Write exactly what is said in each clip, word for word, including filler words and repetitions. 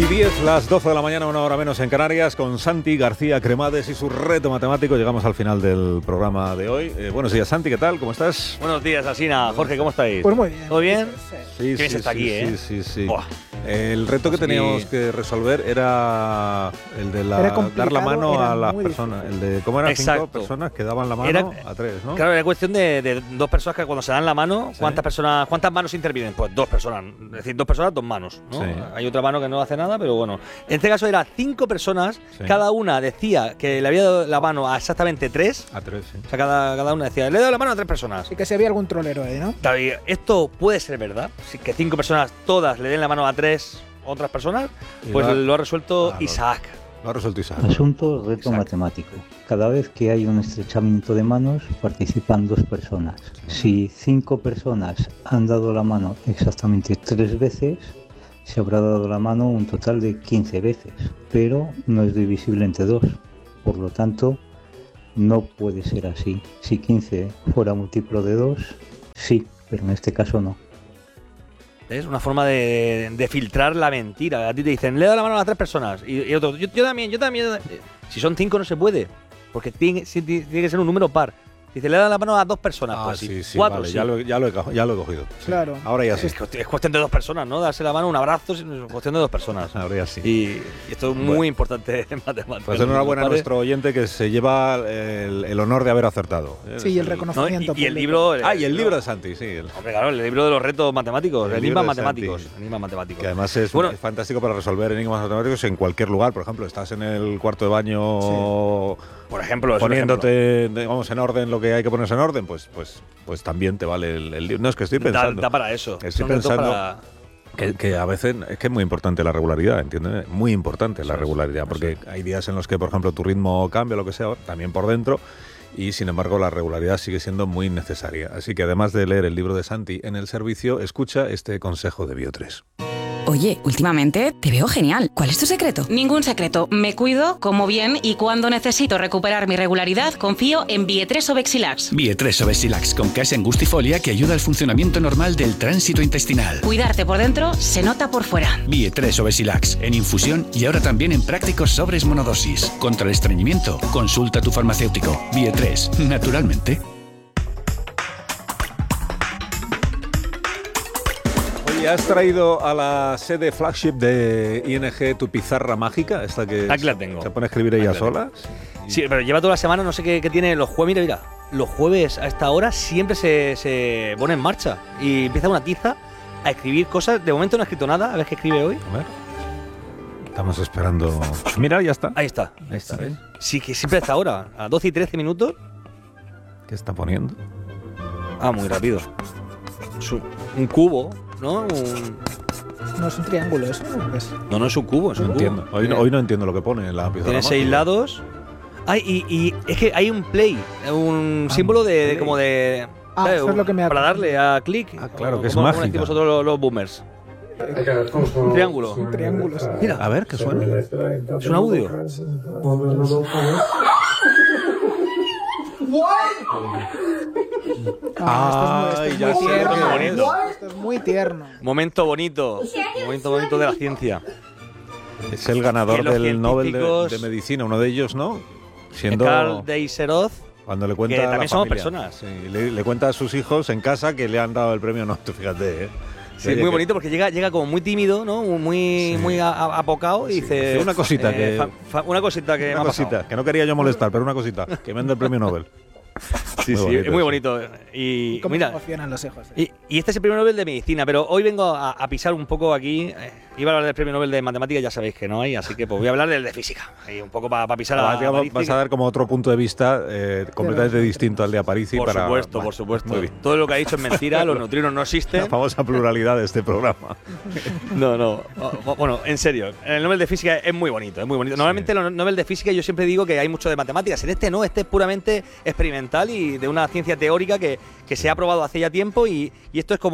y diez, las doce de la mañana, una hora menos en Canarias, con Santi García Cremades y su reto matemático. Llegamos al final del programa de hoy. Eh, buenos días, Santi, ¿qué tal? ¿Cómo estás? Buenos días, Asina. Jorge, ¿cómo estáis? Pues muy bien. ¿Todo bien? Sí, Sí, Qué bien sí, se está sí, aquí, sí, ¿eh? sí, sí. Buah. El reto que Pues teníamos aquí- que resolver era el de la, Era dar la complicado, mano era a las muy personas. El de cómo eran cinco Exacto. personas que daban la mano Era- a tres, ¿no? Claro, era cuestión de, de dos personas que cuando se dan la mano, Sí. ¿cuántas personas, cuántas manos intervienen? Pues dos personas. Es decir, dos personas, dos manos, ¿no? Sí. Hay otra mano que no hace nada, pero bueno. En este caso era cinco personas, Sí. cada una decía que le había dado la mano a exactamente tres. A tres, sí. O sea, cada, cada una decía, le he dado la mano a tres personas. Sí que si había algún trolero ahí, ¿no? Claro, y esto puede ser verdad. Si que cinco personas todas le den la mano a tres otras personas, Y pues lo ha- lo ha resuelto Claro. Isaac. Lo ha resuelto Isaac. Asunto reto Exacto. matemático. Cada vez que hay un estrechamiento de manos participan dos personas. Si cinco personas han dado la mano exactamente tres veces, se habrá dado la mano un total de quince veces, pero no es divisible entre dos. Por lo tanto, no puede ser así. Si quince fuera múltiplo de dos, sí, pero en este caso no. Es una forma de, de filtrar la mentira. A ti te dicen, le he dado la mano a las tres personas. Y, y otro, yo, yo también, yo también. Eh, Si son cinco no se puede. Porque tiene, sí, tiene que ser un número par. Dice, le he dado la mano a dos personas. Ah, pues sí, sí, cuatro, vale, sí. ya, lo, ya, lo he, co- ya lo he cogido. Sí. Claro. Ahora ya sí. Es, cuestión- es cuestión de dos personas, ¿no? Darse la mano, un abrazo, es cuestión de dos personas. Ahora ya sí. Y, y esto es muy Bueno. importante en matemáticas. Pues enhorabuena a ¿Vale? nuestro oyente que se lleva el, el honor de haber acertado. Sí, y el ¿No? reconocimiento. Y, y el público. libro. Ah, y el libro de Santi, sí. el- Hombre, claro, el libro de los retos matemáticos, El el libro enigmas de matemáticos. Santi. Enigmas matemáticos. Que además es, Bueno. es fantástico para resolver enigmas matemáticos en cualquier lugar. Por ejemplo, estás en el cuarto de baño Por ejemplo, es un poniéndote, de- vamos, en orden lo que hay que ponerse en orden, pues, pues, pues también te vale el, el libro. No, es que estoy ejemplo. Da, pensando da para eso. Estoy Son retos pensando- para- que, que a veces es que es muy importante la regularidad, ¿entiendes? Muy importante la Eso es, regularidad, porque hay días en los que, por ejemplo, tu ritmo cambia, lo que sea, también por dentro. Y sin embargo la regularidad sigue siendo muy necesaria. Así que además de leer el libro de Santi en el servicio, escucha este consejo de Biotres. Oye, últimamente te veo genial. ¿Cuál es tu secreto? Ningún secreto. Me cuido, como bien y cuando necesito recuperar mi regularidad, confío en Bietres o Bexilax. Bietres o Bexilax con case angustifolia que ayuda al funcionamiento normal del tránsito intestinal. Cuidarte por dentro se nota por fuera. Bietres o Bexilax en infusión y ahora también en prácticos sobres monodosis. Contra el estreñimiento, consulta a tu farmacéutico. Bietres, naturalmente. Oye, ¿has traído a la sede flagship de I N G tu pizarra mágica? Esta que Aquí la tengo. se pone a escribir ella Aquí la sola. Sí, pero lleva toda la semana, no sé qué, qué tiene los jueves. Mira, mira, los jueves a esta hora siempre se, se pone en marcha y empieza una tiza a escribir cosas. De momento no ha escrito nada, a ver qué escribe hoy. A ver. Estamos esperando. Mira, ya está. Ahí está, ahí está. ¿Ves? Sí, que siempre a esta hora, a doce y trece minutos. ¿Qué está poniendo? Ah, muy rápido. Es un, un cubo, ¿no? Un- No es un triángulo eso, ¿no? Es- no, no es un cubo, es un No cubo. entiendo. Hoy no, hoy no entiendo lo que pone en la pizarra. Tiene seis mágica. lados. Ay, y, y es que hay un play, un Ah, símbolo de, de play. como de. Ah, ¿sabes? eso es lo que me ha- Para darle a clic. Ah, claro, que es ¿Cómo- cómo mágica. decimos vosotros los, los boomers? Un triángulo. Un triángulo, sí. Mira, A ver, ¿qué suena? es un audio. Ah, Ay, esto ya es muy sé, tierno. esto es bonito. Esto es muy tierno. Momento bonito. Momento bonito de la ciencia. Es el ganador Que los del Nobel de, científicos- de Medicina, uno de ellos, ¿no? Siendo Carl Deiseroth. cuando le cuenta que a la también somos familia. personas. Sí, le, le cuenta a sus hijos en casa que le han dado el premio Nobel. Tú fíjate, ¿eh? Sí, Oye, muy que- bonito porque llega, llega como muy tímido, ¿no? Muy, Sí. muy a- a- apocado y Sí, dice. hace una cosita eh, que- fa- fa- una cosita que me Una ha pasado. cosita, que no quería yo molestar, pero una cosita, que me han dado el premio Nobel. Sí, Muy sí, bonito es muy eso. bonito. Y ¿Cómo se mira, emocionan los hijos? eh? y, y este es el premio Nobel de Medicina, pero hoy vengo a, a pisar un poco aquí. eh, iba a hablar del premio Nobel de Matemáticas, ya sabéis que no hay, así que pues voy a hablar del de Física. Y un poco para pisar a, Ah, digamos, Aparici, vas a dar como otro punto de vista eh, completamente Pero- distinto al de Aparici. Por para, supuesto, bueno, por supuesto. Muy bien. Todo lo que ha dicho es mentira, los neutrinos no existen. La famosa pluralidad de este programa. No, no. O- o- Bueno, en serio, el Nobel de Física es muy bonito, es muy bonito. Normalmente los Nobel de Física yo siempre digo que hay mucho de matemáticas. En este no, este es puramente experimental y de una ciencia teórica que, que se ha probado hace ya tiempo y, y esto es como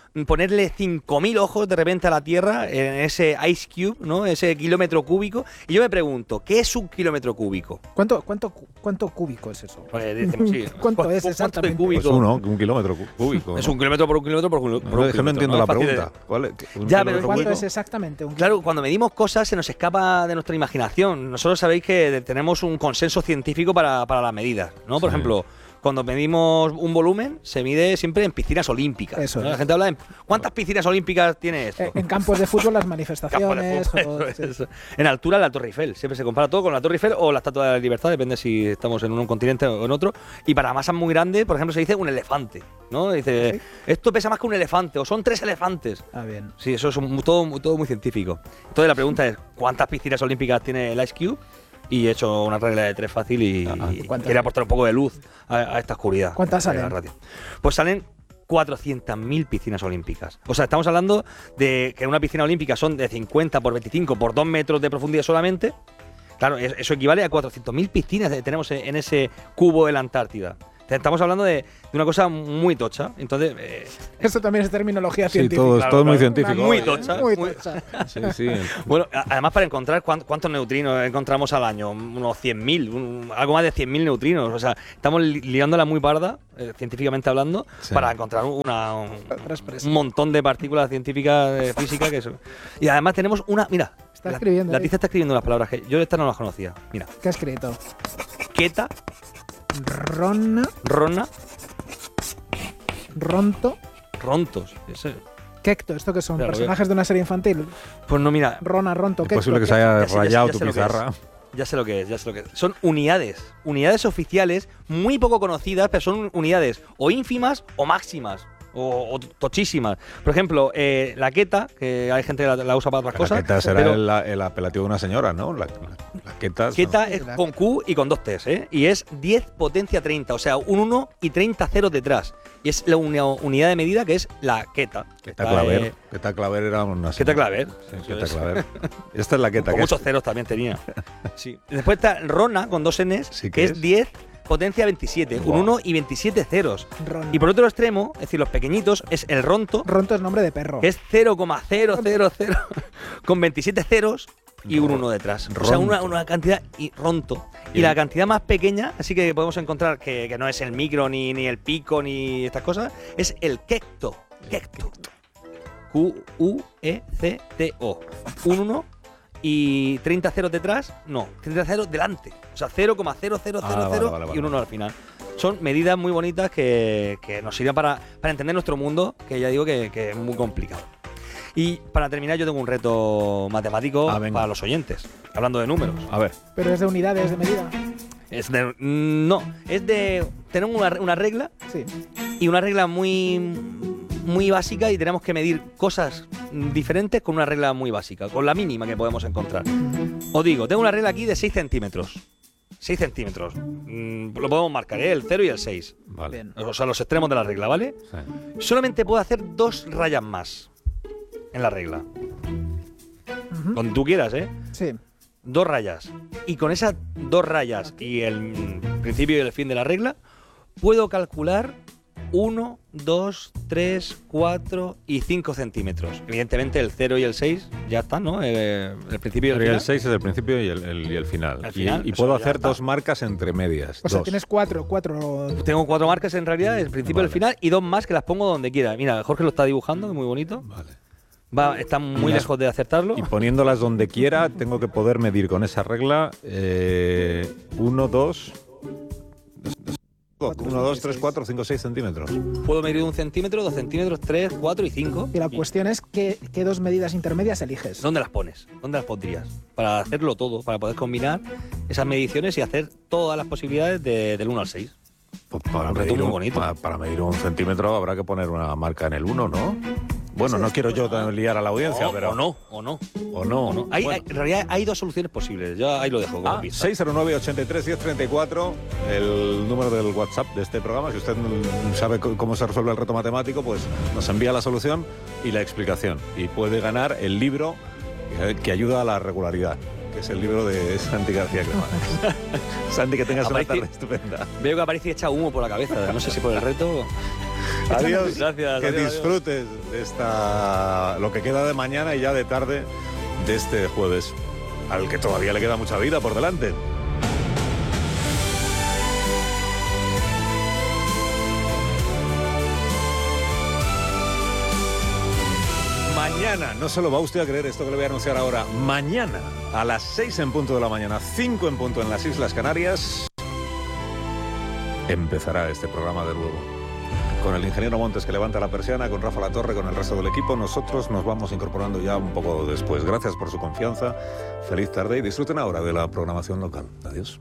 ponerle cinco mil ojos de repente a la Tierra en ese Ice Cube, ¿no? Ese kilómetro cúbico. Y yo me pregunto, ¿qué es un kilómetro cúbico? ¿Cuánto, cuánto, cuánto cúbico es eso? Pues decimos, sí. ¿Cuánto es ¿Cuánto exactamente? cúbico? Pues uno, un kilómetro cu- cúbico. Es ¿no? un kilómetro por un kilómetro por un, por No, un es que no kilómetro, entiendo ¿no? la Es fácil de- pregunta. ¿Cuál es? ¿Un Ya, kilómetro pero ¿Cuánto cúbico? es exactamente un Claro, cuando medimos cosas se nos escapa de nuestra imaginación. Nosotros sabéis que tenemos un consenso científico para, para las medidas, ¿no? Por Sí. ejemplo, cuando medimos un volumen, se mide siempre en piscinas olímpicas. Eso ¿no? es. La gente habla de ¿cuántas piscinas olímpicas tiene esto? Eh, En campos de fútbol las Campo de manifestaciones. fútbol, o- eso sí. es. En altura, la Torre Eiffel. Siempre se compara todo con la Torre Eiffel o la Estatua de la Libertad, depende si estamos en un continente o en otro. Y para masas muy grandes, por ejemplo, se dice un elefante, ¿no? Dice, ¿Sí? esto pesa más que un elefante o son tres elefantes. Ah, bien. Sí, eso es un- todo, todo muy científico. Entonces la pregunta es, ¿cuántas piscinas olímpicas tiene el Ice Cube? Y he hecho una regla de tres fácil y, Ajá. y ¿Cuántas? quería aportar un poco de luz a, a esta oscuridad. ¿Cuántas de la salen? radio. Pues salen cuatrocientas mil piscinas olímpicas. O sea, estamos hablando de que una piscina olímpica son de cincuenta por veinticinco por dos metros de profundidad solamente. Claro, es- eso equivale a cuatrocientas mil piscinas que tenemos en ese cubo de la Antártida. Estamos hablando de, de una cosa muy tocha. Entonces, eh, Esto también es terminología Sí, científica. todo, es Claro, todo muy claro. científico. Muy Oye, tocha. Muy muy- tocha. Sí, sí. Bueno, a- además para encontrar cuán- cuántos neutrinos encontramos al año, unos cien mil, un- algo más de cien mil neutrinos. O sea, estamos li- liándola muy parda, eh, científicamente hablando, Sí. para encontrar una, un, Otras presas. un montón de partículas científicas de física que eso. Y además tenemos una, mira, Está la, escribiendo la ahí. tiza está escribiendo unas palabras que yo estas no las conocía. Mira, ¿Qué ha escrito? Queta, Ron, Rona, Ronto, Rontos. Ese- Kekto. ¿Esto que son? Claro, ¿Personajes de una serie infantil? Pues no, mira, Rona, Ronto, Es Kekto. posible que se Kekto. haya Ya sé, ya sé, rayado ya tu sé lo que pizarra. ya sé lo que es, ya sé lo que es. Son unidades, unidades oficiales muy poco conocidas, pero son unidades o ínfimas o máximas. O, o tochísimas. Por ejemplo, eh, la queta, que hay gente que la, la usa para otras La cosas. queta será pero el, el apelativo de una señora, ¿no? La, la, la queta. queta ¿no? es con Q y con dos T's, ¿eh? Y es diez potencia treinta, o sea, un uno y treinta ceros detrás. Y es la uni- unidad de medida que es la queta. que Queta está, Claver. eh, Queta Claver era una Queta señora. Claver. Sí, Eso Queta es. Claver. Esta es la queta. Con que muchos es- ceros también tenía. Sí. Después está Rona con dos Ns, Sí, que ¿qué es es? diez potencia veintisiete, Wow. un uno y veintisiete ceros. Ron. Y por otro extremo, es decir, los pequeñitos, es el ronto, Ronto es nombre de perro. que es cero coma cero cero cero con veintisiete ceros y un uno detrás. O sea, una, Ronto. una cantidad y ronto. Y Y la el- cantidad más pequeña, así que podemos encontrar que, que no es el micro, ni, ni el pico, ni estas cosas, es el quecto. Quecto. Q U E C T O. Un uno y treinta ceros detrás, no, treinta ceros delante. O sea, cero coma cero cero cero Ah, vale, cero vale, vale, y un uno vale. al final. Son medidas muy bonitas que, que nos sirven para, para entender nuestro mundo, que ya digo que, que es muy complicado. Y para terminar, yo tengo un reto matemático Ah, venga. para los oyentes, hablando de números. A ver. Pero es de unidades de medida. Es de, no, es de. Tenemos una, una regla Sí. y una regla muy, muy básica y tenemos que medir cosas diferentes con una regla muy básica, con la mínima que podemos encontrar. Os digo, tengo una regla aquí de seis centímetros. seis centímetros. Mm, lo podemos marcar, ¿eh? El cero y el seis. Vale. Bien. O sea, los extremos de la regla, ¿vale? Sí. Solamente puedo hacer dos rayas más en la regla. Ujú. Donde tú quieras, ¿eh? Sí. Dos rayas. Y con esas dos rayas y el mm, principio y el fin de la regla, puedo calcular uno, dos, tres, cuatro y cinco centímetros. Evidentemente el cero y el seis ya están, ¿no? El, el principio y el El, final. seis es el principio y el, el- y el final. El Y- final, y, eso puedo ya hacer está. dos marcas entre medias. O sea, dos. tienes cuatro, cuatro. Tengo cuatro marcas en realidad, el principio y el Vale. final, y dos más que las pongo donde quiera. Mira, Jorge lo está dibujando, muy bonito. Vale. Va, está muy Las- lejos de acertarlo. Y poniéndolas donde quiera, tengo que poder medir con esa regla eh, uno, dos, uno, dos, tres, cuatro, cinco, seis centímetros. Puedo medir un centímetro, dos centímetros, tres, cuatro y cinco. Y la cuestión es qué, qué dos medidas intermedias eliges. ¿Dónde las pones? ¿Dónde las pondrías? Para hacerlo todo, para poder combinar esas mediciones y hacer todas las posibilidades de- del uno al seis. Pues para, Un reto medir muy un, bonito. para, para medir un centímetro habrá que poner una marca en el uno, ¿no? Bueno, no quiero yo liar a la audiencia, O, pero... o no, o no. O no. o no. Hay, Bueno. hay- en realidad hay dos soluciones posibles. Yo ahí lo dejo como Ah, pista. seis cero nueve, ochenta y tres, diez treinta y cuatro, el número del WhatsApp de este programa. Si usted mm, sabe c- cómo se resuelve el reto matemático, pues nos envía la solución y la explicación. Y puede ganar el libro que, que ayuda a la regularidad, que es el libro de Santi García Clemán. Santi, que tengas una Aparece- tarde estupenda. Veo que aparece echa humo por la cabeza. No sé si por el reto. Adiós. Gracias, Que adiós, disfrutes de esta, lo que queda de mañana y ya de tarde de este jueves, al que todavía le queda mucha vida por delante. Mañana, no se lo va usted a creer esto que le voy a anunciar ahora, mañana a las seis en punto de la mañana, cinco en punto en las Islas Canarias, empezará este programa de nuevo. Con el ingeniero Montes que levanta la persiana, con Rafa Latorre, con el resto del equipo, nosotros nos vamos incorporando ya un poco después. Gracias por su confianza, feliz tarde y disfruten ahora de la programación local. Adiós.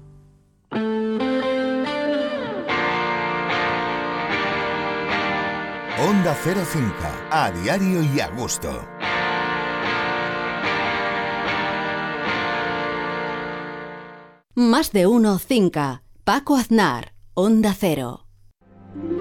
Onda Cero Cinca, a diario y a gusto. Más de uno Cinca. Paco Aznar, Onda Cero.